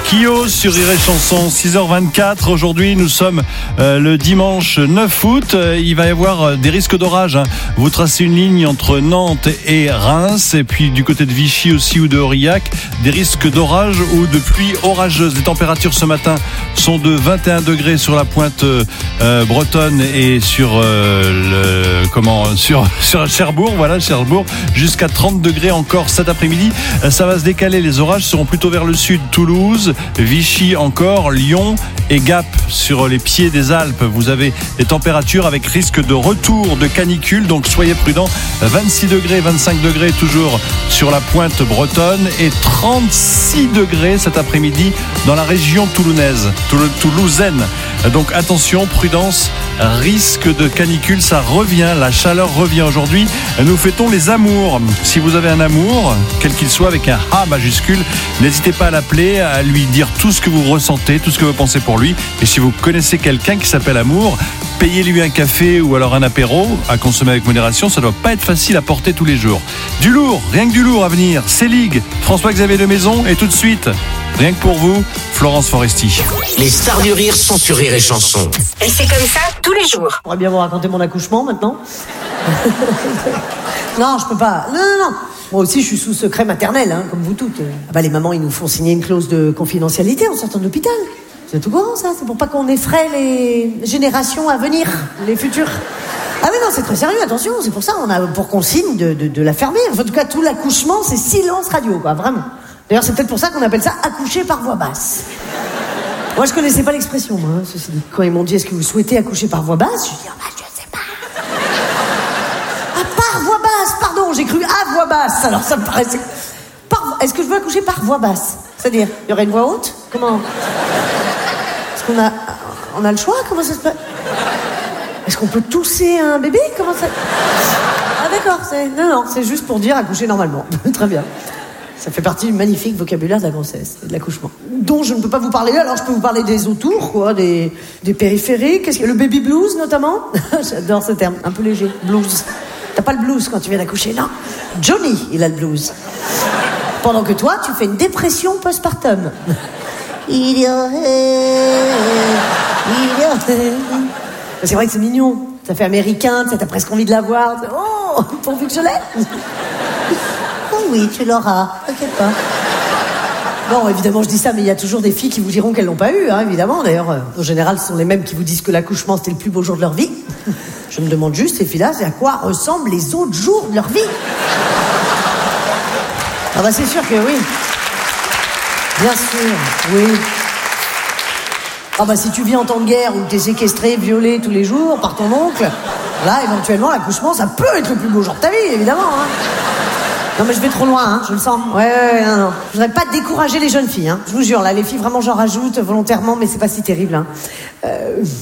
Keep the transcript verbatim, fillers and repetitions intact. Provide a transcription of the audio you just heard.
Kyo sur Rire et Chanson, six heures vingt-quatre. Aujourd'hui, nous sommes euh, le dimanche neuf août. Il va y avoir des risques d'orage. Hein. Vous tracez une ligne entre Nantes et Reims, et puis du côté de Vichy aussi ou de Aurillac, des risques d'orage ou de pluie orageuse. Les températures ce matin sont de vingt et un degrés sur la pointe euh, bretonne et sur euh, le comment sur sur Cherbourg, voilà Cherbourg, jusqu'à trente degrés encore cet après-midi. Ça va se décaler. Les orages seront plutôt vers le sud, Toulouse, Vichy encore, Lyon et Gap sur les pieds des Alpes. Vous avez des températures avec risque de retour de canicule, donc soyez prudents. vingt-six degrés, vingt-cinq degrés toujours sur la pointe bretonne et trente-six degrés cet après-midi dans la région toulounaise, toulousaine. Donc attention, prudence, risque de canicule, ça revient, la chaleur revient aujourd'hui. Nous fêtons les amours. Si vous avez un amour, quel qu'il soit, avec un A majuscule, n'hésitez pas à l'appeler, à lui dire tout ce que vous ressentez, tout ce que vous pensez pour lui. Et si vous connaissez quelqu'un qui s'appelle Amour, payez-lui un café ou alors un apéro à consommer avec modération. Ça doit pas être facile à porter tous les jours. Du lourd, rien que du lourd à venir. C-League, François-Xavier de Maison, et tout de suite, rien que pour vous, Florence Foresti. Les stars du rire sont sur Rire et Chanson. Et c'est comme ça tous les jours. On pourrait bien vous raconter mon accouchement maintenant. Non, je peux pas. Non, non, non. Moi aussi, je suis sous secret maternel, hein, comme vous toutes. Ah bah, les mamans, ils nous font signer une clause de confidentialité en sortant de l'hôpital. C'est tout courant, ça. C'est pour pas qu'on effraie les générations à venir, les futures. Ah oui, non, c'est très sérieux, attention. C'est pour ça, on a pour consigne de, de, de la fermer. Enfin, en tout cas, tout l'accouchement, c'est silence radio, quoi, vraiment. D'ailleurs, c'est peut-être pour ça qu'on appelle ça accoucher par voix basse. Moi, je connaissais pas l'expression, moi. Hein, ceci dit. Quand ils m'ont dit, est-ce que vous souhaitez accoucher par voix basse, je dis, ah bah, je sais pas. Ah, par voix basse, pardon, j'ai cru à voix basse. Alors, ça me paraissait... Par... Est-ce que je veux accoucher par voix basse? C'est-à-dire, il y aurait une voix haute? Comment? Est-ce qu'on a... On a le choix? Comment ça se passe? Est-ce qu'on peut tousser un bébé? Comment ça... Ah, d'accord, c'est... Non, non, c'est juste pour dire accoucher normalement. Très bien. Ça fait partie du magnifique vocabulaire de la grossesse et de l'accouchement, dont je ne peux pas vous parler là. Alors je peux vous parler des autours, quoi, des, des périphériques. Qu'est-ce que le baby blues notamment? J'adore ce terme, un peu léger, blues. T'as pas le blues quand tu viens d'accoucher, non? Johnny, il a le blues. Pendant que toi, tu fais une dépression postpartum. Il y a... C'est vrai que c'est mignon. Ça fait américain, t'as presque envie de la voir. Oh, pourvu que je l'ai. Oh oui, tu l'auras, t'inquiète pas. Bon, évidemment, je dis ça, mais il y a toujours des filles qui vous diront qu'elles l'ont pas eu, hein, évidemment. D'ailleurs, euh, en général, ce sont les mêmes qui vous disent que l'accouchement, c'était le plus beau jour de leur vie. Je me demande juste, ces filles-là, c'est à quoi ressemblent les autres jours de leur vie. Ah bah, c'est sûr que oui. Bien sûr, oui. Ah bah, si tu vis en temps de guerre où t'es séquestré, violé tous les jours par ton oncle, là, éventuellement, l'accouchement, ça peut être le plus beau jour de ta vie, évidemment, hein. Non mais je vais trop loin, hein, je le sens. Ouais, ouais, ouais, non, non. Je voudrais pas décourager les jeunes filles, hein. Je vous jure, là, les filles, vraiment, j'en rajoute volontairement, mais c'est pas si terrible, hein. Euh...